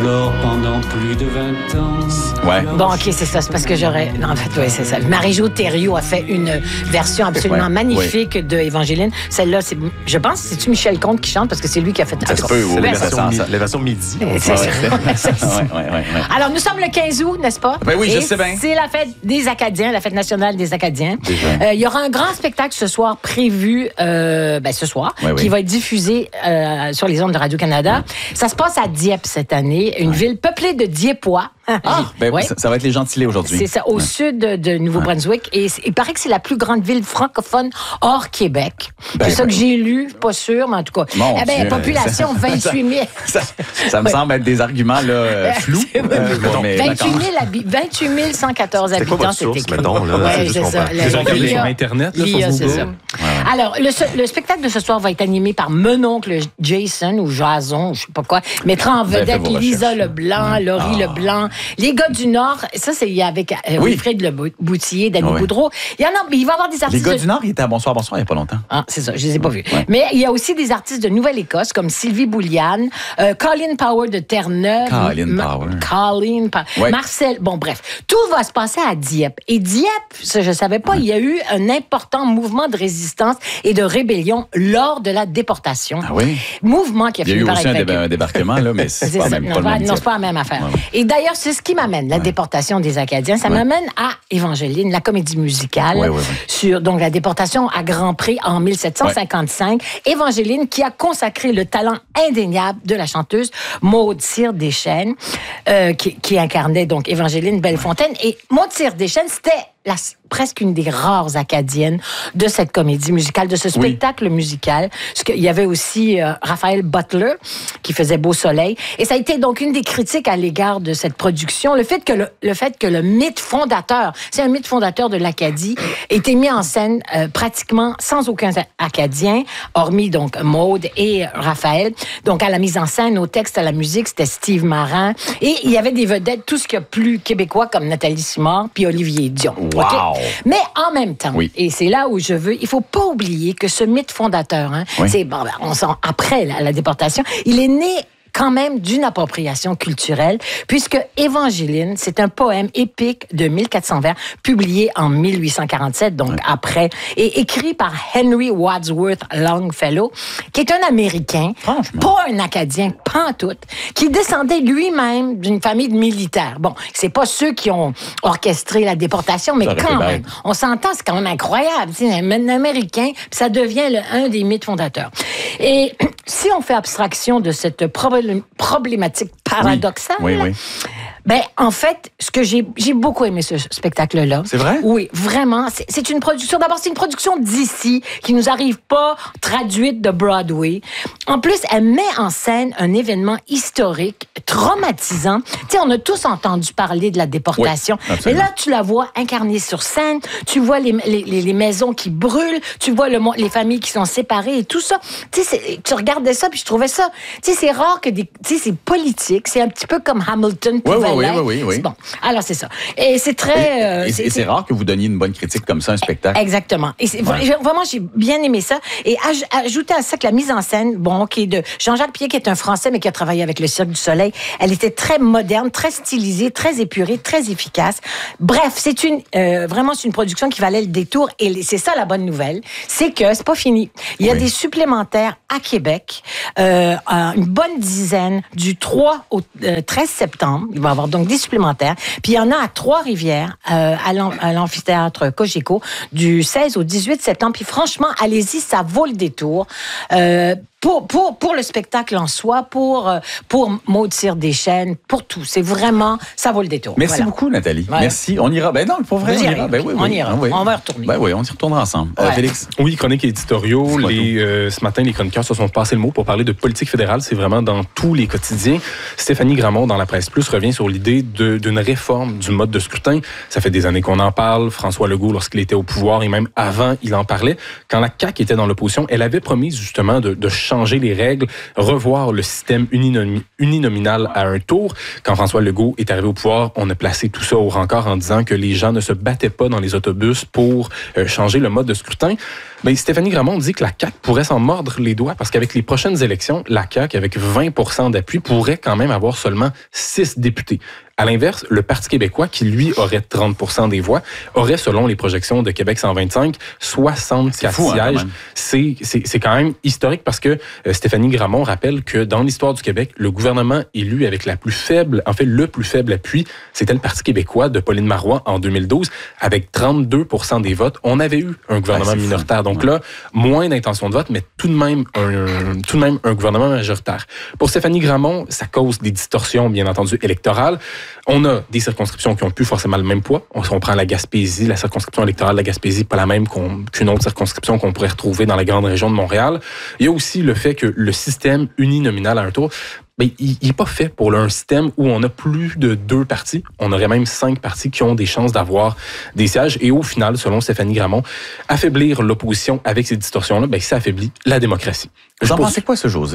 Alors pendant plus de 20 ans... Ouais. Bon, OK, c'est ça. C'est parce que j'aurais... En fait, oui, c'est ça. Marie-Jo Thériaut a fait une version absolument magnifique de Évangeline. Celle-là, je pense, c'est-tu Michel Comte qui chante? Parce que c'est lui qui a fait... Ça se peut, oui. La version midi. C'est ça. Ouais. Alors, nous sommes le 15 août, n'est-ce pas? Ben oui, je sais bien. C'est la fête des Acadiens, la fête nationale des Acadiens. Il y aura un grand spectacle ce soir prévu, ce soir, qui va être diffusé sur les ondes de Radio-Canada. Ça se passe à Dieppe cette année, une ville peuplée de Dieppois. Ça va être les Gentilés aujourd'hui. C'est ça, au sud de Nouveau-Brunswick. Et il paraît que c'est la plus grande ville francophone hors Québec. C'est ça que j'ai lu, pas sûr, mais en tout cas. Population 28 000. Ça me semble être des arguments là, flous. 28 114 habitants. C'est quoi votre source, mettons? C'est ça. Ils ont regardé sur Internet, là, sur c'est ça. Alors, le spectacle de ce soir va être animé par mon oncle Jason ou Jason, je sais pas quoi. Mettra en vedette Lisa Leblanc, Laurie Leblanc. Les gars du Nord, ça, c'est avec Wilfrid Leboutillier, Danny Boudreau. Il va y avoir des artistes... Les gars du Nord, ils étaient à Bonsoir il n'y a pas longtemps. Ah, c'est ça, je les ai pas vus. Ouais. Mais il y a aussi des artistes de Nouvelle-Écosse, comme Sylvie Bouliane, Colin Power de Terre-Neuve. Colin Power. Marcel... Bon, bref. Tout va se passer à Dieppe. Et Dieppe, ça, je savais pas, il y a eu un important mouvement de résistance et de rébellion lors de la déportation. Ah oui? Mouvement qui a fini par être... Il y a eu aussi un débarquement, là, mais c'est pas, même, pas le même. Non, c'est pas la même affaire. Ouais. Et d'ailleurs, c'est ce qui m'amène, la déportation des Acadiens. Ça m'amène à Évangeline, la comédie musicale, sur donc la déportation à Grand Pré en 1755. Évangeline qui a consacré le talent indéniable de la chanteuse Maude Cyr Deschênes, qui incarnait donc Évangeline Bellefontaine. Et Maude Cyr Deschênes, c'était presque une des rares Acadiennes de cette comédie musicale, de ce spectacle musical. Parce qu'il y avait aussi Raphaël Butler qui faisait Beau Soleil. Et ça a été donc une des critiques à l'égard de cette production. Le fait que le mythe fondateur, c'est un mythe fondateur de l'Acadie, a été mis en scène pratiquement sans aucun Acadien, hormis donc Maude et Raphaël. Donc à la mise en scène, au texte, à la musique, c'était Steve Marin. Et il y avait des vedettes, tout ce qu'il y a plus québécois, comme Nathalie Simard puis Olivier Dion. Wow. Okay? Mais en même temps, et c'est là où je veux, il faut pas oublier que ce mythe fondateur, c'est on sent après la déportation, il est né quand même d'une appropriation culturelle, puisque Évangeline, c'est un poème épique de 1400 vers, publié en 1847, donc après, et écrit par Henry Wadsworth Longfellow, qui est un Américain, pas un Acadien, pantoute, qui descendait lui-même d'une famille de militaires. Bon, c'est pas ceux qui ont orchestré la déportation, mais quand même, on s'entend, c'est quand même incroyable. C'est un Américain, puis ça devient un des mythes fondateurs. Et si on fait abstraction de cette problématique paradoxale, en fait, ce que j'ai beaucoup aimé ce spectacle-là. C'est vrai? Oui, vraiment. C'est une production. D'abord, c'est une production d'ici qui nous arrive pas traduite de Broadway. En plus, elle met en scène un événement historique traumatisant. Tu sais, on a tous entendu parler de la déportation. Mais là, tu la vois incarnée sur scène. Tu vois les maisons qui brûlent. Tu vois les familles qui sont séparées et tout ça. Tu sais, tu regardais ça puis je trouvais ça. Tu sais, c'est rare que c'est politique. C'est un petit peu comme Hamilton. Oui. Bon, alors c'est ça. Et c'est très... Et c'est rare que vous donniez une bonne critique comme ça, un spectacle. Exactement. Et vraiment, j'ai bien aimé ça. Et ajouter à ça que la mise en scène, de Jean-Jacques Pied, qui est un Français, mais qui a travaillé avec le Cirque du Soleil, elle était très moderne, très stylisée, très épurée, très efficace. Bref, c'est vraiment une production qui valait le détour. Et c'est ça la bonne nouvelle, c'est que c'est pas fini. Il y a des supplémentaires à Québec, une bonne dizaine, du 3 au 13 septembre. Il va y avoir donc des supplémentaires. Puis il y en a à Trois-Rivières, à l'amphithéâtre Cogeco, du 16 au 18 septembre. Puis franchement, allez-y, ça vaut le détour. Pour le spectacle en soi, pour Maude Cyr Deschênes, pour tout. C'est vraiment, ça vaut le détour. Merci beaucoup, Nathalie. Ouais. Merci. On ira. Ben non, pour vrai, on ira. On ira. On va y retourner. Ben oui, on y retournera ensemble. Félix? Oui, chroniques éditoriaux. Ce matin, les chroniqueurs se sont passés le mot pour parler de politique fédérale. C'est vraiment dans tous les quotidiens. Stéphanie Gramont, dans la Presse Plus, revient sur l'idée d'une réforme du mode de scrutin. Ça fait des années qu'on en parle. François Legault, lorsqu'il était au pouvoir, et même avant, il en parlait. Quand la CAQ était dans l'opposition, elle avait promis justement de changer les règles, revoir le système uninominal à un tour. Quand François Legault est arrivé au pouvoir, on a placé tout ça au rencard en disant que les gens ne se battaient pas dans les autobus pour changer le mode de scrutin. Ben, Stéphanie Gramont dit que la CAQ pourrait s'en mordre les doigts parce qu'avec les prochaines élections, la CAQ, avec 20% d'appui, pourrait quand même avoir seulement 6 députés. À l'inverse, le Parti québécois, qui lui aurait 30% des voix, aurait, selon les projections de Québec 125, 64 sièges. C'est quand même historique parce que Stéphanie Gramont rappelle que dans l'histoire du Québec, le gouvernement élu avec le plus faible appui, c'était le Parti québécois de Pauline Marois en 2012, avec 32% des votes. On avait eu un gouvernement minoritaire. Donc là, moins d'intention de vote, mais tout de même un gouvernement majoritaire. Pour Stéphanie Gramont, ça cause des distorsions, bien entendu, électorales. On a des circonscriptions qui n'ont plus forcément le même poids. On prend la Gaspésie, la circonscription électorale de la Gaspésie, pas la même qu'une autre circonscription qu'on pourrait retrouver dans la grande région de Montréal. Il y a aussi le fait que le système uninominal à un tour, il n'est pas fait pour un système où on a plus de 2 partis. On aurait même 5 partis qui ont des chances d'avoir des sièges. Et au final, selon Stéphanie Gramont, affaiblir l'opposition avec ces distorsions-là, ça affaiblit la démocratie. Vous en pensez quoi, ce José?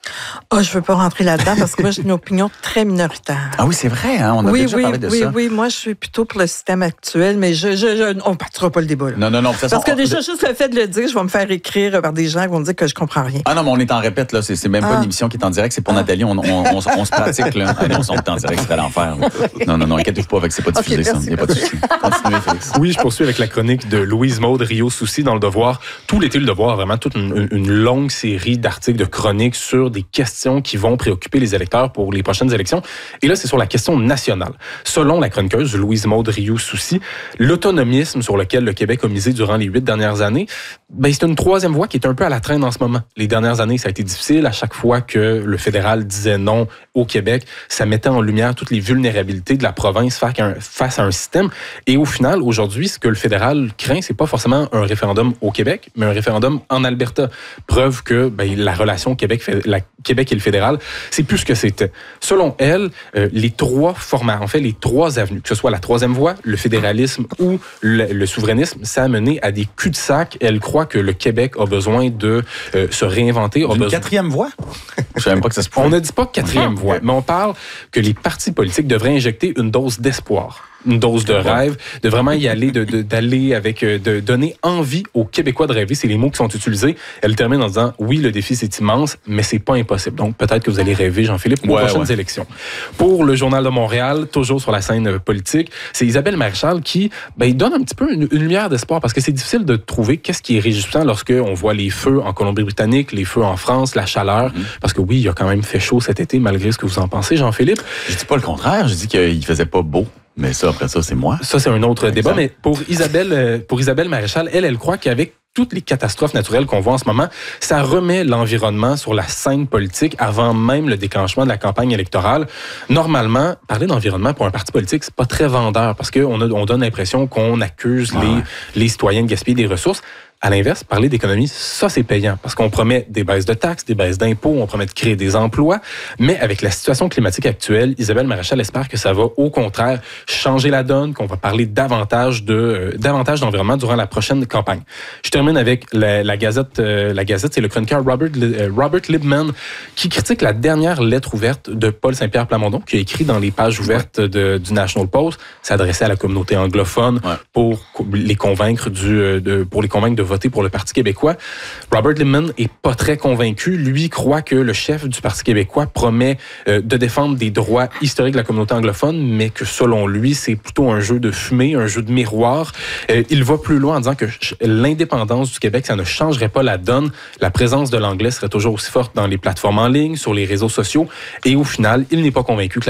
Je ne veux pas rentrer là-dedans parce que moi, j'ai une opinion très minoritaire. Ah oui, c'est vrai, hein? On a déjà parlé de ça. Oui, moi, je suis plutôt pour le système actuel, mais on ne partira pas le débat. Là. Non. Parce que déjà, juste le fait de le dire, je vais me faire écrire par des gens qui vont me dire que je ne comprends rien. Ah non, mais on est en répète, là. C'est même pas une émission qui est en direct, c'est pour Nathalie. On se pratique, là. Allez, on est en direct, c'est à l'enfer. Non, inquiétez-vous pas avec, c'est pas diffusé, ça. Il n'y a pas de souci. Continuez, Félix. Oui, je poursuis avec la chronique de Louise-Maude Riot-Soucy dans Le Devoir. Tout l'été, Le Devoir a vraiment toute une longue série d'articles, de chroniques sur des questions qui vont préoccuper les électeurs pour les prochaines élections. Et là, c'est sur la question nationale. Selon la chroniqueuse Louise-Maude Riot-Soucy, l'autonomisme sur lequel le Québec a misé durant les 8 dernières années, c'est une troisième voie qui est un peu à la traîne en ce moment. Les dernières années, ça a été difficile. À chaque fois que le fédéral disait non au Québec, ça mettait en lumière toutes les vulnérabilités de la province face à un système. Et au final, aujourd'hui, ce que le fédéral craint, c'est pas forcément un référendum au Québec, mais un référendum en Alberta. Preuve que la relation Québec et le fédéral, c'est plus ce que c'était. Selon elle, les 3 formats, en fait, les 3 avenues, que ce soit la troisième voie, le fédéralisme ou le souverainisme, ça a mené à des cul-de-sac. Elle croit que le Québec a besoin de se réinventer. Une 4e voie? Je savais même pas que ça se pouvait. On ne dit pas 4e voie, mais on parle que les partis politiques devraient injecter une dose d'espoir, une dose de rêve, de vraiment y aller, d'aller avec, de donner envie aux Québécois de rêver. C'est les mots qui sont utilisés. Elle termine en disant, oui, le défi, c'est immense, mais c'est pas impossible. Donc, peut-être que vous allez rêver, Jean-Philippe, aux prochaines élections. Pour le Journal de Montréal, toujours sur la scène politique, c'est Isabelle Maréchal qui, donne un petit peu une lumière d'espoir parce que c'est difficile de trouver qu'est-ce qui est réjouissant lorsque on voit les feux en Colombie-Britannique, les feux en France, la chaleur. Parce que oui, il a quand même fait chaud cet été, malgré ce que vous en pensez, Jean-Philippe. Je dis pas le contraire. Je dis qu'il faisait pas beau. Mais ça, après ça, c'est moi. Ça, c'est un autre débat. Mais pour Isabelle Maréchal, elle croit qu'avec toutes les catastrophes naturelles qu'on voit en ce moment, ça remet l'environnement sur la scène politique avant même le déclenchement de la campagne électorale. Normalement, parler d'environnement pour un parti politique, c'est pas très vendeur parce qu'on donne l'impression qu'on accuse les citoyens de gaspiller des ressources. À l'inverse, parler d'économie, ça, c'est payant parce qu'on promet des baisses de taxes, des baisses d'impôts, on promet de créer des emplois. Mais avec la situation climatique actuelle, Isabelle Maréchal espère que ça va, au contraire, changer la donne, qu'on va parler davantage d'environnement durant la prochaine campagne. Je termine avec la Gazette, c'est le chroniqueur Robert Libman qui critique la dernière lettre ouverte de Paul Saint-Pierre Plamondon, qui a écrit dans les pages ouvertes du National Post, s'adressait à la communauté anglophone pour les convaincre de voter pour le Parti québécois. Robert Libman est pas très convaincu. Lui croit que le chef du Parti québécois promet de défendre des droits historiques de la communauté anglophone, mais que selon lui, c'est plutôt un jeu de fumée, un jeu de miroir. Il va plus loin en disant que l'indépendance du Québec, ça ne changerait pas la donne. La présence de l'anglais serait toujours aussi forte dans les plateformes en ligne, sur les réseaux sociaux. Et au final, il n'est pas convaincu que